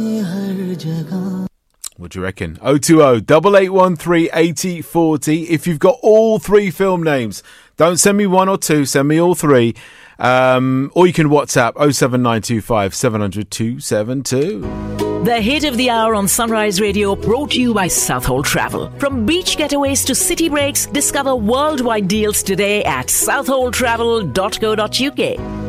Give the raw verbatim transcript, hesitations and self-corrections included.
What do you reckon? oh two oh, eight eight one three, eight oh four oh. If you've got all three film names, don't send me one or two, send me all three. Um, or you can WhatsApp oh seven nine two five, seven hundred, two seven two. The hit of the hour on Sunrise Radio, brought to you by Southhold Travel. From beach getaways to city breaks, discover worldwide deals today at southhold travel dot co dot uk.